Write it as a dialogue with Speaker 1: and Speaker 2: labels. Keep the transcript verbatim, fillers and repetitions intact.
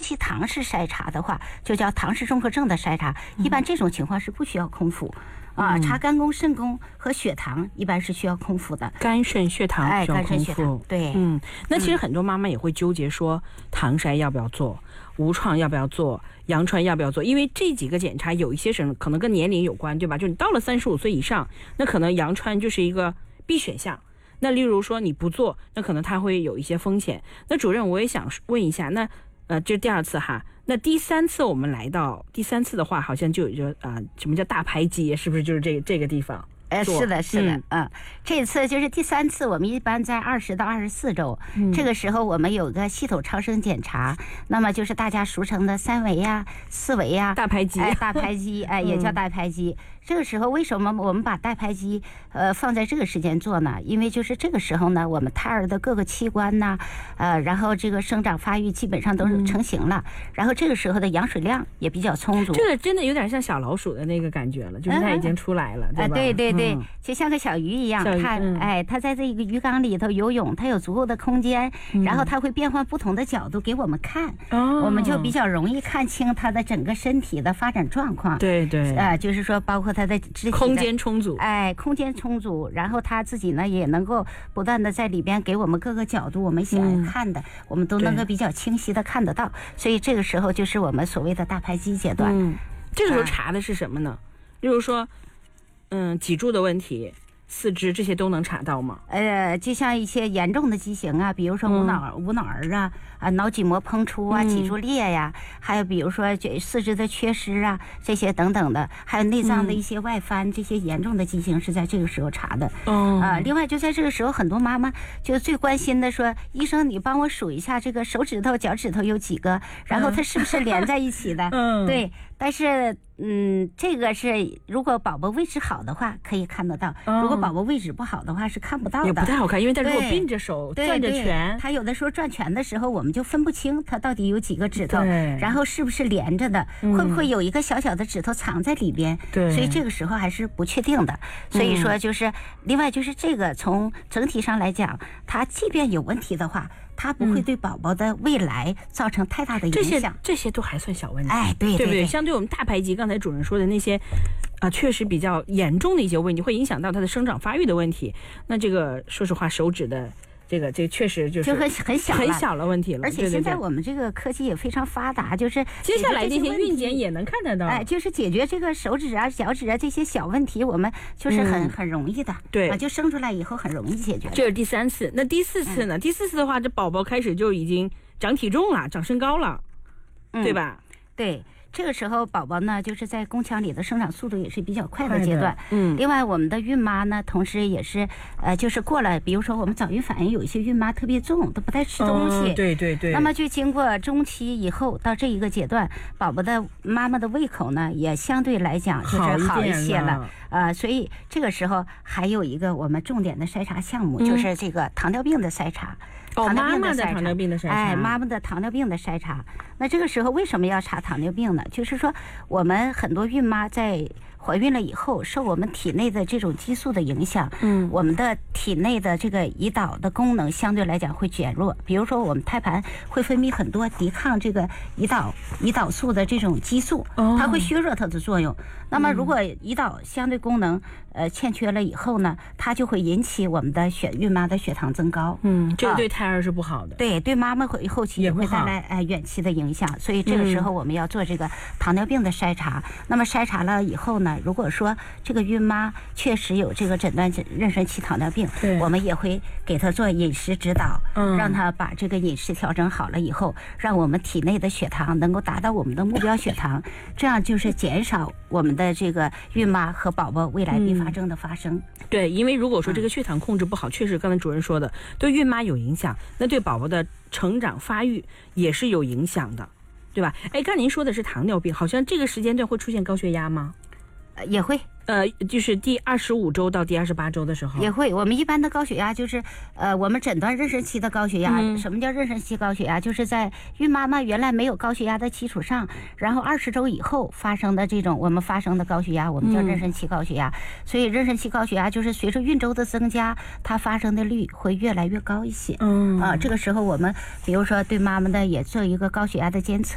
Speaker 1: 期唐氏筛查的话，就叫唐氏综合症的筛查，一般这种情况是不需要空腹。啊，查肝功、肾功和血糖一般是需要空腹的。
Speaker 2: 肝肾血糖
Speaker 1: 哎，
Speaker 2: 需要
Speaker 1: 肝肾
Speaker 2: 空腹。
Speaker 1: 血糖，对，
Speaker 2: 嗯，那其实很多妈妈也会纠结说，唐筛要不要做，无创要不要做，羊传要不要做？因为这几个检查有一些什可能跟年龄有关，对吧？就你到了三十五岁以上，那可能羊传就是一个必选项。那例如说你不做，那可能它会有一些风险。那主任，我也想问一下，那呃，这是第二次哈。那第三次我们来到第三次的话，好像就有着啊、呃，什么叫大排畸，是不是就是这个这个地方？
Speaker 1: 呃，是的，是的，嗯，嗯这次就是第三次，我们一般在二十到二十四周、嗯，这个时候我们有个系统超声检查，那么就是大家俗称的三维呀、四维呀、
Speaker 2: 大排畸，
Speaker 1: 哎，大排畸，哎，也叫大排畸。嗯、这个时候为什么我们把大排畸呃放在这个时间做呢？因为就是这个时候呢，我们胎儿的各个器官呐，呃，然后这个生长发育基本上都是成型了，嗯、然后这个时候的羊水量也比较充足。
Speaker 2: 这个真的有点像小老鼠的那个感觉了，就是它已经出来了，嗯、对吧？
Speaker 1: 啊，对对。对，就像个小鱼一样，它、嗯、哎，它在这个鱼缸里头游泳，它有足够的空间，嗯、然后它会变换不同的角度给我们看，哦、我们就比较容易看清它的整个身体的发展状况。
Speaker 2: 对对，
Speaker 1: 呃，就是说包括它的肢体的
Speaker 2: 空间充足，
Speaker 1: 哎，空间充足，然后它自己呢也能够不断的在里边给我们各个角度我们想看的，嗯、我们都能够比较清晰的看得到，所以这个时候就是我们所谓的大排畸阶段。
Speaker 2: 嗯，这个时候查的是什么呢？例如说。嗯，脊柱的问题、四肢这些都能查到吗？
Speaker 1: 呃，就像一些严重的畸形啊，比如说无脑、嗯、无脑儿啊，啊脑脊膜膨出啊、脊柱裂呀、嗯，还有比如说这四肢的缺失啊，这些等等的，还有内脏的一些外翻，嗯、这些严重的畸形是在这个时候查的。哦，啊，另外就在这个时候，很多妈妈就最关心的说，医生你帮我数一下这个手指头、脚趾头有几个，然后它是不是连在一起的？嗯，对，但是。嗯，这个是如果宝宝位置好的话可以看得到，哦、如果宝宝位置不好的话是看不到的，
Speaker 2: 也不太好看，因为他如果并着手转着拳，
Speaker 1: 他有的时候转拳的时候我们就分不清他到底有几个指头，然后是不是连着的，嗯、会不会有一个小小的指头藏在里边，对，所以这个时候还是不确定的。所以说就是、嗯、另外就是这个从整体上来讲，它即便有问题的话。它不会对宝宝的未来造成太大的影响，
Speaker 2: 这些这些都还算小问题，
Speaker 1: 哎，对
Speaker 2: 对不对？相对我们大排畸，刚才主任说的那些，啊、呃，确实比较严重的一些问题，会影响到他的生长发育的问题。那这个说实话，手指的。这个这个确实就是
Speaker 1: 就很很小
Speaker 2: 很小的问题了，
Speaker 1: 而且现在我们这个科技也非常发达，就是
Speaker 2: 接下来这些孕检也能看得到，
Speaker 1: 哎，就是解决这个手指啊、脚趾啊这些小问题，我们就是很、嗯、很容易的，
Speaker 2: 对
Speaker 1: 啊，就生出来以后很容易解决。
Speaker 2: 这是第三次，那第四次呢？嗯、第四次的话，这宝宝开始就已经长体重了，长身高了，嗯、对吧？
Speaker 1: 对。这个时候宝宝呢就是在宫腔里的生长速度也是比较快的阶段，
Speaker 2: 嗯，
Speaker 1: 另外我们的孕妈呢同时也是呃就是过了，比如说我们早孕反应有一些孕妈特别重，都不太吃东西，
Speaker 2: 哦、对对对，
Speaker 1: 那么就经过中期以后到这一个阶段，宝宝的妈妈的胃口呢也相对来讲就是好一些了，呃所以这个时候还有一个我们重点的筛查项目、嗯、就是这个糖尿病的筛查。
Speaker 2: 哦，妈妈的糖尿病的筛查，
Speaker 1: 哎，妈妈的糖尿病的筛查。那这个时候为什么要查糖尿病呢？就是说，我们很多孕妈在怀孕了以后，受我们体内的这种激素的影响，嗯，我们的体内的这个胰岛的功能相对来讲会减弱。比如说，我们胎盘会分泌很多抵抗这个胰岛胰岛素的这种激素，它会削弱它的作用。那么，如果胰岛相对功能呃欠缺了以后呢，它就会引起我们的血孕妈的血糖增高。
Speaker 2: 嗯，这个对胎儿是不好的。
Speaker 1: 啊、对，对妈妈会后期也会带来哎远期的影响。所以这个时候我们要做这个糖尿病的筛查。嗯、那么筛查了以后呢，如果说这个孕妈确实有这个诊断妊娠期糖尿病，我们也会给她做饮食指导，嗯、让她把这个饮食调整好了以后，让我们体内的血糖能够达到我们的目标血糖，这样就是减少我们的这个孕妈和宝宝未来并发症的发生。嗯、
Speaker 2: 对，因为如果说这个血糖控制不好，嗯、确实刚才主任说的，对孕妈有影响，那对宝宝的成长发育也是有影响的，对吧？哎，刚才您说的是糖尿病，好像这个时间段会出现高血压吗？
Speaker 1: 呃，也会。
Speaker 2: 呃，就是第二十五周到第二十八周的时候
Speaker 1: 也会。我们一般的高血压就是，呃，我们诊断妊娠期的高血压。
Speaker 2: 嗯、
Speaker 1: 什么叫妊娠期高血压？就是在孕妈妈原来没有高血压的基础上，然后二十周以后发生的这种我们发生的高血压，我们叫妊娠期高血压。嗯、所以妊娠期高血压就是随着孕周的增加，它发生的率会越来越高一些。嗯啊，这个时候我们比如说对妈妈的也做一个高血压的监测。